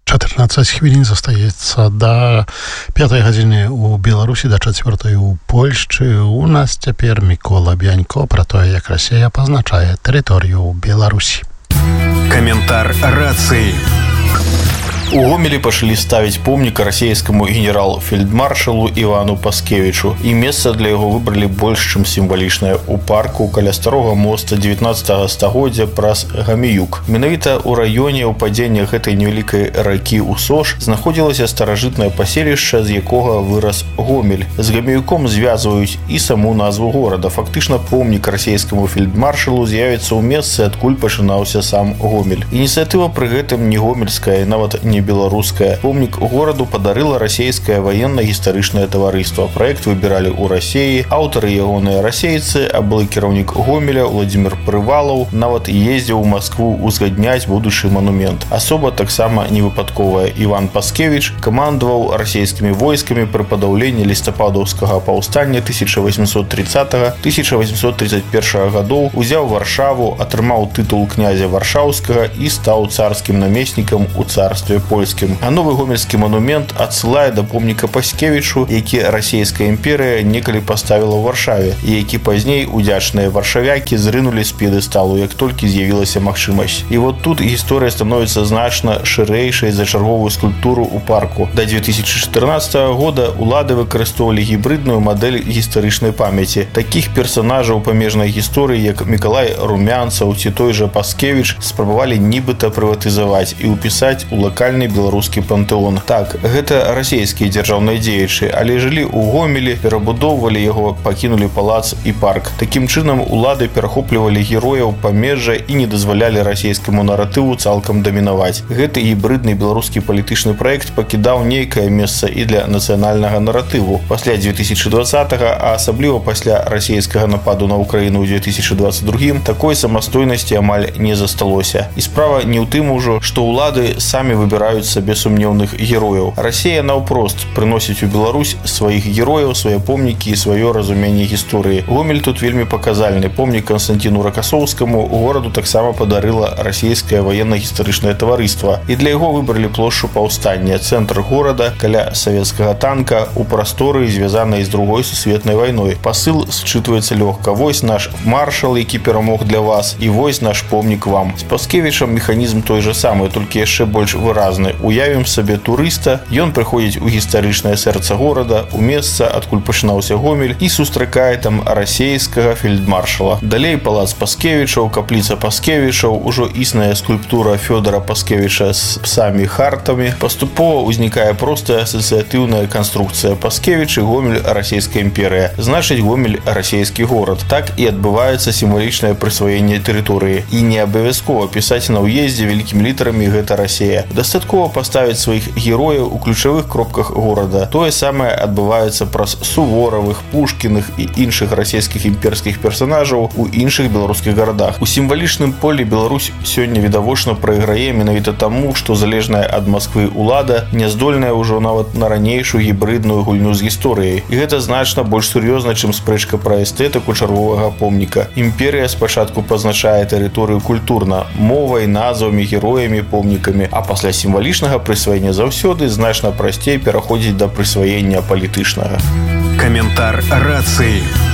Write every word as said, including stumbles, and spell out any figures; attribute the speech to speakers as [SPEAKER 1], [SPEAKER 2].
[SPEAKER 1] чатырнаццаць хвілін застаецца да пятай гадзіны ў Беларусі, да чацвёртай у Польшчы. У нас цяпер Мікола Бянько пра тое, як Расія пазначае тэрыторыю Беларусі.
[SPEAKER 2] Каментар рацыі.
[SPEAKER 3] У Гомелі пачалі ставіць помнік расійскаму генерал-фельдмаршалу Івану Паскевічу, і месца для яго выбралі больш чым сімвалічнае ў парку каля старога моста дзевятнаццатага стагоддзя праз Гаміюк. Менавіта ў раёне ўпадзення гэтай невялікай ракі ў Сош знаходзілася старажытнае паселішча, з якога вырас Гомель. З Гаміюком звязваюць і саму назву горада. Фактычна помнік расійскаму фельдмаршалу з'явіцца ў месцы, адкуль пачынаўся сам Гомель. Ініцыятыва пры гэтым не гомельская, нават не беларуская. Помнік гораду падарыла расійскае ваенна-гістарычнае таварыства. Праект выбіралі ў Расіі, аўтары ягоныя расейцы, а былы кіраўнік Гомеля Владзімір Прывалаў нават ездзіў у Маскву узгадняць будучы манумент. Асоба таксама невыпадковая. Іван Паскевіч камандаваў расійскімі войскамі пры падаўленні лістападаўскага паўстання тысяча васьмсот трыццатага - тысяча васьмсот трыццаць першага гадоў, узяў Варшаву, атрымаў тытул князя Варшаўскага і стаў царскім намеснікам у царстве польскім. А новы гомельскі манумент адсылае да помніка Паскевічу, які расійская імперыя некалі паставіла ў Варшаве, і які пазней удзячныя варшавякі зрынулі з п'едэсталу, як толькі з'явілася магчымасць. І вот тут гісторыя становіцца значна шырэйшай за чарговую скульптуру ў парку. Да дзве тысячы чатырнаццатага года улады выкарыстоўвалі гібрыдную мадэль гістарычнай памяці. Такіх персанажаў памежнай гісторыі, як Мікалай Румянцаў ці той жа Паскевіч, спрабавалі нібыта прыватызаваць і ўпісаць у лакальны беларускі пантэон. Так, гэта расійскія дзяржаўныя дзеячы, але жылі ў Гомелі, перабудоўвалі яго, пакінулі палац і парк. Такім чынам улады перахоплівалі герояў памежжа і не дазвалялі расійскаму наратыву цалкам дамінаваць. Гэты гібрыдны беларускі палітычны праект пакідаў нейкае месца і для нацыянальнага наратыву. Пасля дзве тысячы дваццатага, а асабліва пасля расійскага нападу на Украіну ў дзве тысячы дваццаць другім, такой самастойнасці амаль не засталося. І справа не ў тым ужо, што ўлады самі выбіраюць сабе сумнеўных герояў. Расія наўпрост прыносіць у Беларусь сваіх герояў, свае помнікі і сваё разуменне гісторыі. Гомель тут вельмі паказальны. Помнік Канстанціну Ракасоўскаму гораду таксама падарыла расійскае ваенна-гістарычнае таварыства. І для яго выбралі плошчу паўстання, цэнтр горада, каля савецкага танка, у прасторы, звязанай з другой сусветнай вайной. Пасыл счытваецца лёгка. Вось наш маршал, які перамог для вас, і вось наш помнік вам. З Паскевічам механізм той жа самы, толькі яшчэ больш выразны. Уявім сабе турыста, ён прыходзіць у гістарычнае сэрца горада, у месца, адкуль пачынаўся Гомель, і сустракае там расійскага фельдмаршала. Далей палац Паскевічаў, капліца Паскевічаў, ужо існая скульптура Фёдора Паскевіча з псамі-хартамі. Паступова ўзнікае простая асацыятыўная канструкцыя Паскевіч і Гомель расійская імперыя. Значыць, Гомель расійскі горад. Так і адбываецца сімвалічнае прысваенне тэрыторыі. І не абавязкова пісаць на ўездзе вялікімі літарамі гэта Расія. Дастаткова паставіць сваіх герояў у ключавых кропках горада. Тое самае адбываецца праз Суворавых, Пушкіных і іншых расійскіх імперскіх персанажаў у іншых беларускіх гарадах. У сімвалічным полі Беларусь сёння відавочна прайграе менавіта таму, што залежная ад Масквы улада не здольная ўжо нават на ранейшую гібрыдную гульню з гісторыяй. І гэта значна больш сур'ёзна, чым спрэчка пра эстэтыку чарговага помніка. Імперія спачатку пазначае тэрыторыю культурна, мовай, назвамі, героямі, помнікамі, а пасля сімвалічнага прысваення заўсёды значна прасцей пераходзіць да прысваення палітычнага.
[SPEAKER 2] Каментар рацыі.